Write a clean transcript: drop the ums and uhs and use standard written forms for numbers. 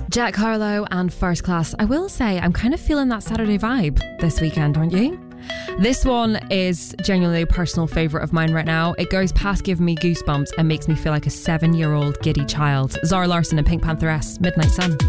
Jack Harlow and First Class. I will say, I'm kind of feeling that Saturday vibe this weekend, aren't you? This one is genuinely a personal favourite of mine right now. It goes past giving me goosebumps and makes me feel like a 7-year-old giddy child. Zara Larsson and Pink Pantheress, Midnight Sun.